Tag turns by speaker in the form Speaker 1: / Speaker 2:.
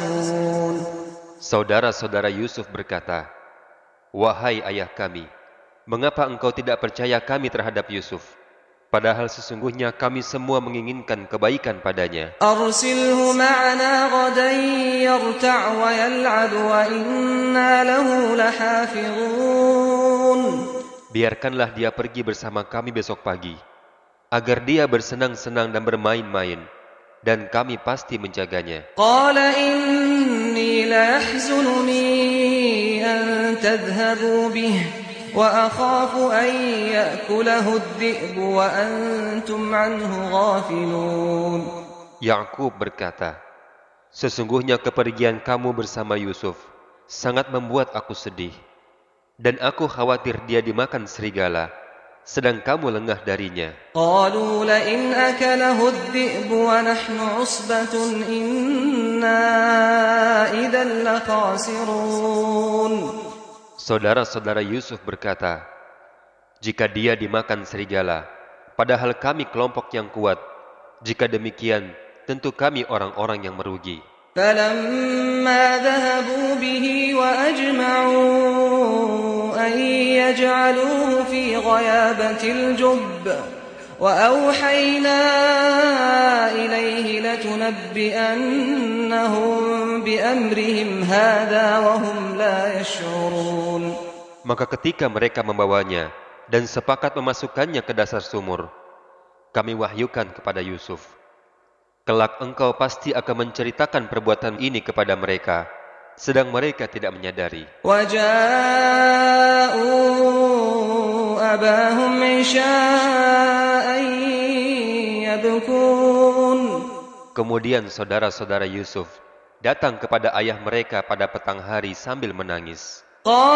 Speaker 1: لمسحون
Speaker 2: Saudara-saudara Yusuf berkata, "Wahai ayah kami, mengapa engkau tidak percaya kami terhadap Yusuf? Padahal sesungguhnya kami semua menginginkan kebaikan padanya.
Speaker 1: أرسله معنا غدا يرتع ويلعب وإنا له لحافظون
Speaker 2: Biarkanlah dia pergi bersama kami besok pagi, agar dia bersenang-senang dan bermain-main, dan kami pasti menjaganya."
Speaker 1: قال إني ليحزنني أن تذهبوا به وأخاف أن يأكله الذئب وأنتم عنه غافلون
Speaker 2: Yakub berkata, "Sesungguhnya kepergian kamu bersama Yusuf sangat membuat aku sedih, dan aku khawatir dia dimakan serigala, sedang kamu lengah darinya."
Speaker 1: قالوا لئن أكله الذئب ونحن عصبة إنا إذا لخاسرون
Speaker 2: Saudara-saudara Yusuf berkata, "Jika dia dimakan serigala, padahal kami kelompok yang kuat, jika demikian, tentu kami orang-orang yang merugi."
Speaker 1: فلما ذهبوا به وأجمعوا أن يجعلوه في غيابة الجب وأوحينا إليه لتنبئنهم بأمرهم هذا وهم لا يشعرون
Speaker 2: Maka ketika mereka membawanya dan sepakat memasukkannya ke dasar sumur, kami wahyukan kepada Yusuf, "Kelak engkau pasti akan menceritakan perbuatan ini kepada mereka, sedang mereka tidak menyadari."
Speaker 1: وجاءوا أباهم عشاء يبكون
Speaker 2: Kemudian saudara-saudara Yusuf datang kepada ayah mereka pada petang hari sambil menangis.